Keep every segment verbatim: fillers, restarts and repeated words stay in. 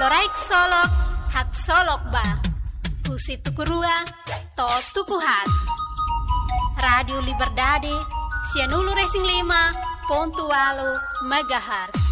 Loraik solok, hak solok ba. Husi tukurua, to tukuhat. Radio Liberdade, Sianulu Racing lima, Pontualo, Megahertz.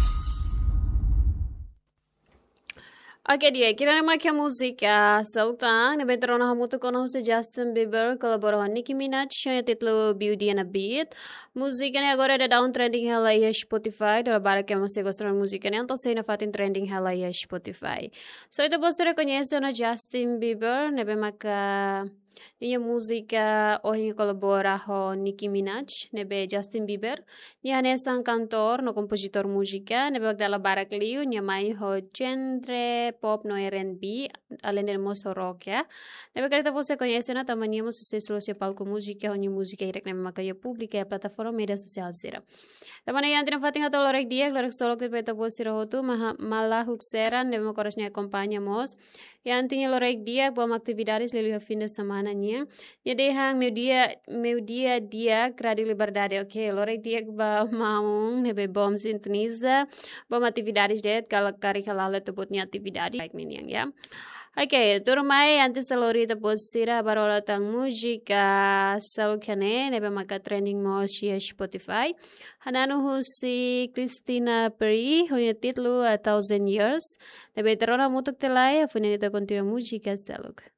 Oke dia, kira nama kia musika Sultan, nebe terona hamutu kono se Justin Bieber kolaborou Nicki Minaj, yang titlo Beauty and a Beat. Musikanya agora ada down trending hela ya Spotify, dalam bara que você gostou da musikanya, então sei na fatin trending hela ya Spotify. So itu você reconhece na Justin Bieber, nebe maka Niya música hoje colabora com Nicki Minaj, nebe Justin Bieber. Niya nesang cantor, no compositor música, nebe magdala barak liu, niya mai ho genre pop no R and B, além del moço rock ya. Nebe karita você conhece na tamania mo sucesso se palco música, onde música irek nebe makayo publica e plataforma media social sera. Tamana yang tina fating atau lorek dia, lorek solok de peta bo sira hotu, malah huksera, nebe mo korosnya acompañamos. Yang tinha lorek dia, bom atividades lelu fim de semana nya. Ya dehang meu dia, meu dia a dia, Radio Liberdade, ok? Lorek dia ba maung, nebe bom sintoniza, bom atividades det, kalau kari kalala tebutnya atividade, like miniang ya. Oke, turmai antes salori tapos sira barola tang música salukane nebe maka trending mo siya Spotify. Hanano ho si Christina Perry, hunya titlo A Thousand Years. Nebe terona mutuk telay, afunya nita continua música saluk.